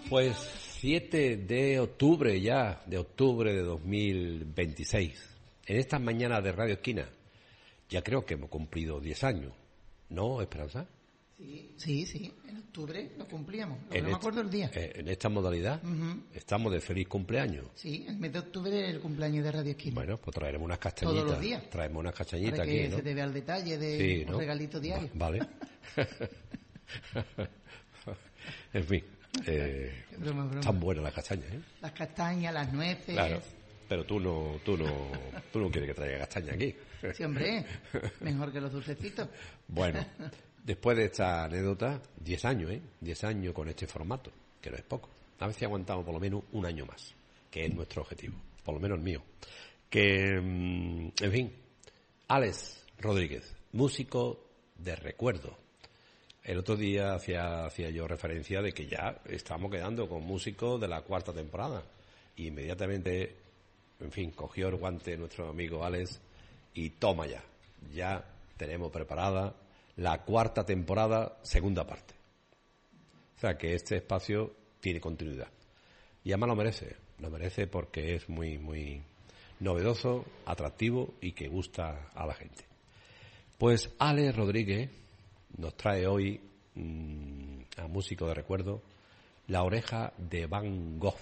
Pues 7 de octubre ya, de octubre de 2026. En estas mañanas de Radio Esquina, ya creo que hemos cumplido 10 años, ¿no, Esperanza? Sí, en octubre lo cumplíamos, no me acuerdo el día. En esta modalidad estamos de feliz cumpleaños. Sí, el mes de octubre es el cumpleaños de Radio Esquina. Bueno, pues traeremos unas castañitas. Todos los días. Traemos unas castañitas para aquí, que ¿no? se te vea el detalle de sí, un ¿no? regalito diario. Vale. En fin, broma. Están buenas las castañas, ¿eh? Las castañas, las nueces. Claro, pero tú no quieres que traiga castaña aquí. Sí, hombre, mejor que los dulcecitos. Bueno, después de esta anécdota, 10 años, 10 años con este formato, que no es poco. A ver si aguantamos por lo menos un año más, que es nuestro objetivo, por lo menos el mío. En fin, Alex Rodríguez, músico de recuerdo. El otro día hacía yo referencia de que ya estamos quedando con músicos de la 4ª temporada. Y inmediatamente, en fin, cogió el guante nuestro amigo Alex y toma ya. Ya tenemos preparada la 4ª temporada, segunda parte. O sea que este espacio tiene continuidad. Y además lo merece porque es muy, muy novedoso, atractivo y que gusta a la gente. Pues Alex Rodríguez nos trae hoy a músico de recuerdo La oreja de Van Gogh.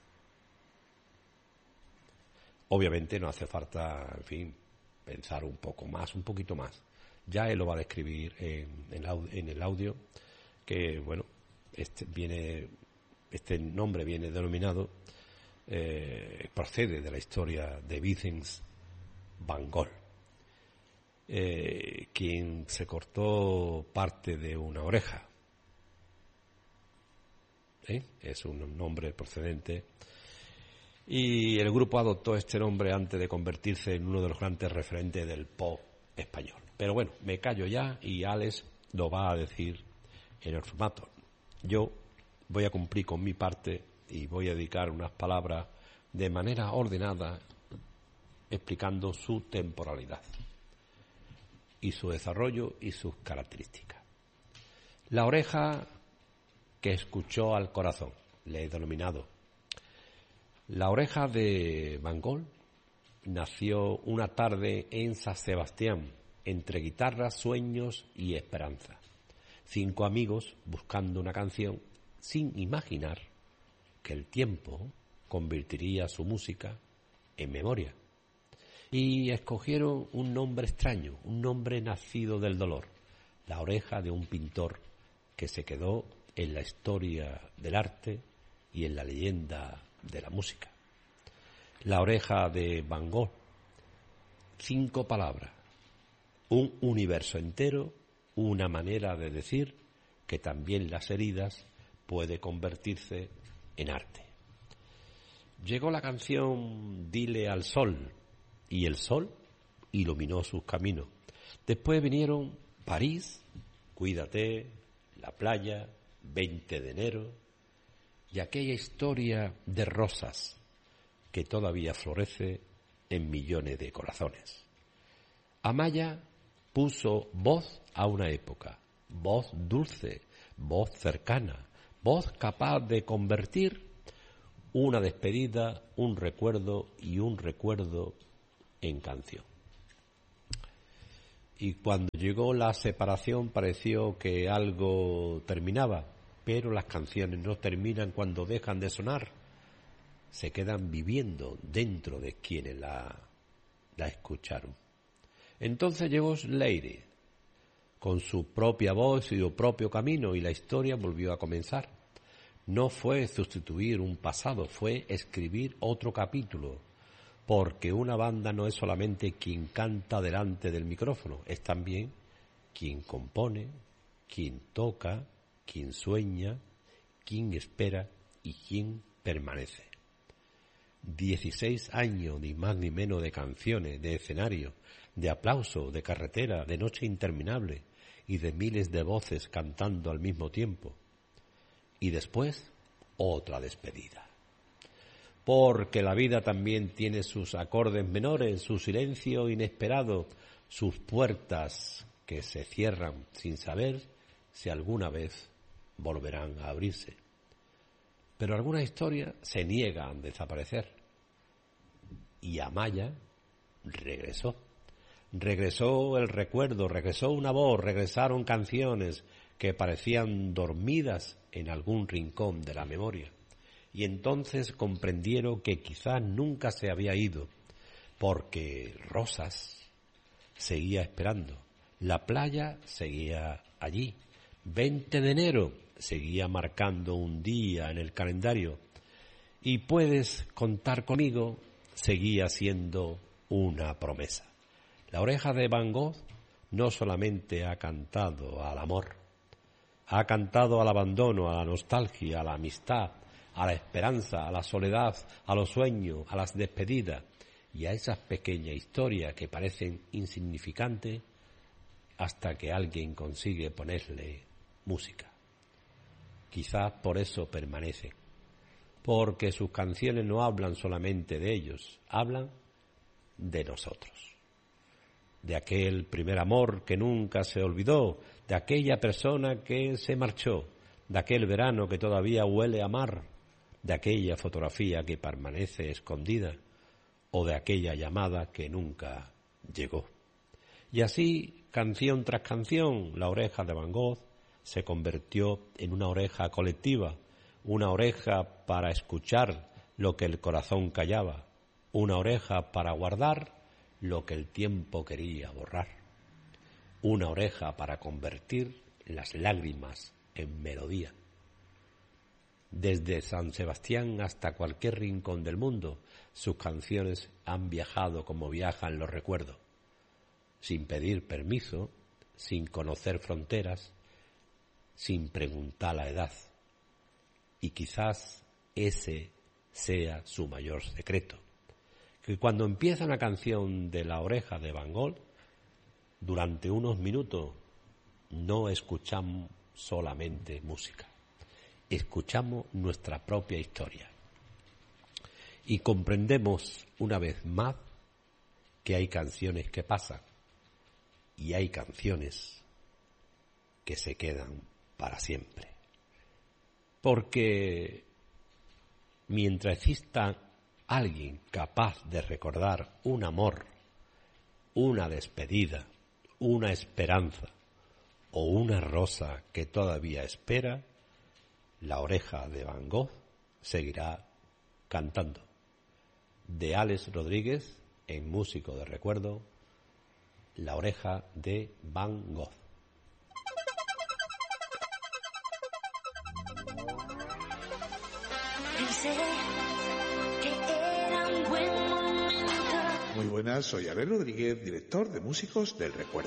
Obviamente no hace falta, en fin, pensar un poquito más. Ya él lo va a describir en el audio, que bueno, este nombre viene denominado, procede de la historia de Vincent Van Gogh, quien se cortó parte de una oreja. Es un nombre procedente. Y el grupo adoptó este nombre antes de convertirse en uno de los grandes referentes del pop español. Pero bueno, me callo ya y Alex lo va a decir en el formato. Yo voy a cumplir con mi parte y voy a dedicar unas palabras de manera ordenada explicando su temporalidad y su desarrollo y sus características. La oreja que escuchó al corazón, le he denominado. La oreja de Van Gogh nació una tarde en San Sebastián, entre guitarras, sueños y esperanza. 5 amigos buscando una canción sin imaginar que el tiempo convertiría su música en memoria. Y escogieron un nombre extraño, un nombre nacido del dolor, la oreja de un pintor que se quedó en la historia del arte y en la leyenda de la música. La oreja de Van Gogh, 5 palabras, un universo entero, una manera de decir que también las heridas puede convertirse en arte. Llegó la canción Dile al sol, y el sol iluminó sus caminos. Después vinieron París, Cuídate, La playa, 20 de enero, y aquella historia de rosas que todavía florece en millones de corazones. Amaya puso voz a una época, voz dulce, voz cercana, voz capaz de convertir una despedida, un recuerdo y un recuerdo en canción. Y cuando llegó la separación pareció que algo terminaba, pero las canciones no terminan cuando dejan de sonar, se quedan viviendo dentro de quienes la escucharon. Entonces llegó Lady, con su propia voz y su propio camino, y la historia volvió a comenzar. No fue sustituir un pasado, fue escribir otro capítulo, porque una banda no es solamente quien canta delante del micrófono, es también quien compone, quien toca, quien sueña, quien espera y quien permanece. 16 años, ni más ni menos, de canciones, de escenario, de aplauso, de carretera, de noche interminable y de miles de voces cantando al mismo tiempo. Y después, otra despedida. Porque la vida también tiene sus acordes menores, su silencio inesperado, sus puertas que se cierran sin saber si alguna vez volverán a abrirse. Pero algunas historias se niegan a desaparecer. Y Amaya regresó. Regresó el recuerdo, regresó una voz, regresaron canciones que parecían dormidas en algún rincón de la memoria. Y entonces comprendieron que quizás nunca se había ido, porque Rosas seguía esperando, la playa seguía allí, 20 de enero seguía marcando un día en el calendario, y puedes contar conmigo seguía siendo una promesa. La Oreja de Van Gogh no solamente ha cantado al amor, ha cantado al abandono, a la nostalgia, a la amistad, a la esperanza, a la soledad, a los sueños, a las despedidas y a esas pequeñas historias que parecen insignificantes hasta que alguien consigue ponerle música. Quizás por eso permanecen, porque sus canciones no hablan solamente de ellos, hablan de nosotros. De aquel primer amor que nunca se olvidó, de aquella persona que se marchó, de aquel verano que todavía huele a mar, de aquella fotografía que permanece escondida o de aquella llamada que nunca llegó. Y así, canción tras canción, la Oreja de Van Gogh se convirtió en una oreja colectiva, una oreja para escuchar lo que el corazón callaba, una oreja para guardar lo que el tiempo quería borrar, una oreja para convertir las lágrimas en melodía. Desde San Sebastián hasta cualquier rincón del mundo, sus canciones han viajado como viajan los recuerdos, sin pedir permiso, sin conocer fronteras, sin preguntar la edad. Y quizás ese sea su mayor secreto, que cuando empieza una canción de La Oreja de Van Gogh, durante unos minutos no escuchamos solamente música, escuchamos nuestra propia historia y comprendemos una vez más que hay canciones que pasan y hay canciones que se quedan para siempre. Porque mientras exista alguien capaz de recordar un amor, una despedida, una esperanza o una rosa que todavía espera, La Oreja de Van Gogh seguirá cantando. De Alex Rodríguez, en Músico de Recuerdo, La Oreja de Van Gogh. Muy buenas, soy Alex Rodríguez, director de Músicos del Recuerdo.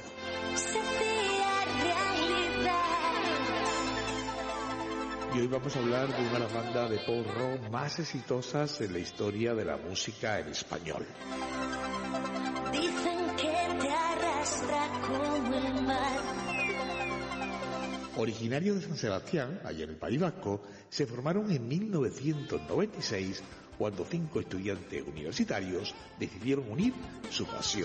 Y hoy vamos a hablar de una de las bandas de pop rock más exitosas en la historia de la música en español. Dicen que te arrastra como el mar. Originario de San Sebastián, allá en el País Vasco, se formaron en 1996 cuando 5 estudiantes universitarios decidieron unir su pasión